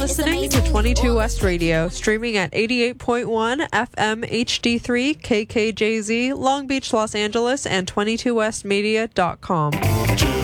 listening to 22 West Radio, streaming at 88.1 FM HD3 KKJZ, Long Beach, Los Angeles, and 22westmedia.com.